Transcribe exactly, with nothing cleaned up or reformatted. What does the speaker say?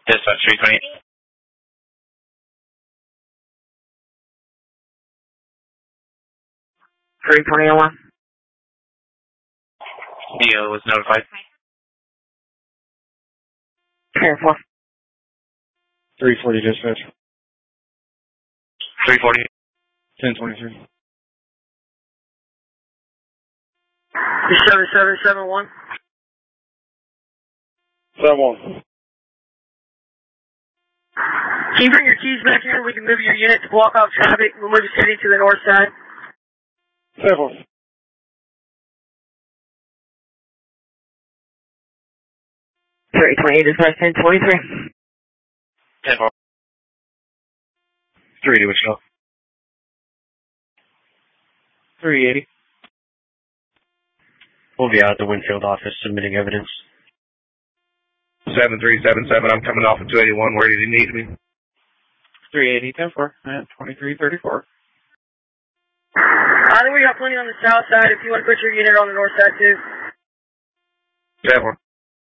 Dispatch three twenty. three twenty oh one. D O was notified. ten four. three forty dispatch. three forty. ten twenty-three. seven seven seven one. seven one. Can you bring your keys back here? We can move your unit to block off traffic. We'll move the city to the north side. seven one. three twenty-eight dispatch ten twenty-three. ten four. three eighty Wichita. three eighty. We'll be out at the Winfield office submitting evidence. seven three seven seven, I'm coming off of two eighty-one. Where did he need me? three eighty, ten four, and twenty-three thirty-four. I think we got plenty on the south side if you want to put your unit on the north side too. seven one.